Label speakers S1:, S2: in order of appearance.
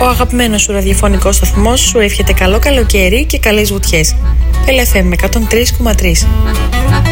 S1: αγαπημένος σου ραδιοφωνικός σταθμός σου εύχεται καλό καλοκαίρι και καλές βουτιές. LFM 103,3.